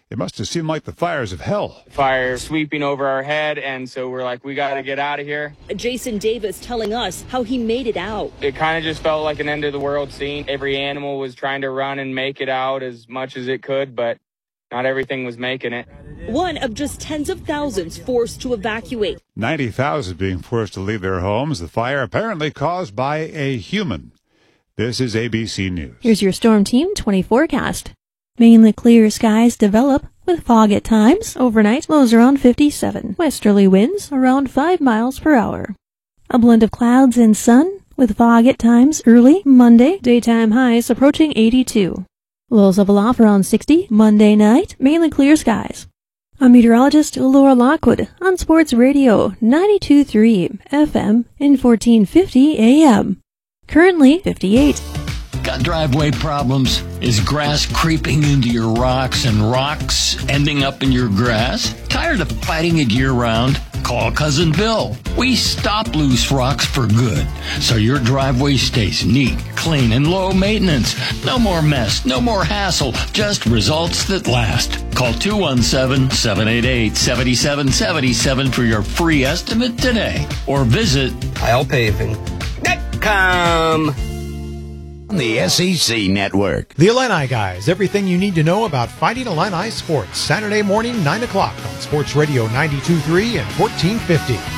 It must have seemed like the fires of hell. Fire sweeping over our head, and so we're like, we got to get out of here. Jason Davis telling us how he made it out. It kind of just felt like an end-of-the-world scene. Every animal was trying to run and make it out as much as it could, but not everything was making it. One of just tens of thousands forced to evacuate. 90,000 being forced to leave their homes. The fire apparently caused by a human. This is ABC News. Here's your Storm Team 20 forecast. Mainly clear skies develop with fog at times. Overnight, lows around 57. Westerly winds around 5 miles per hour. A blend of clouds and sun with fog at times early Monday. Daytime highs approaching 82. Lows level off around 60. Monday night, mainly clear skies. I'm meteorologist Laura Lockwood on Sports Radio 92.3 FM and 1450 AM. Currently 58. Got driveway problems? Is grass creeping into your rocks and rocks ending up in your grass? Tired of fighting it year-round? Call Cousin Bill. We stop loose rocks for good, so your driveway stays neat, clean, and low maintenance. No more mess, no more hassle, just results that last. Call 217-788-7777 for your free estimate today, or visit ILPaving.com. The SEC Network. The Illini Guys, everything you need to know about Fighting Illini sports. Saturday morning, 9 o'clock on Sports Radio 92.3 and 1450.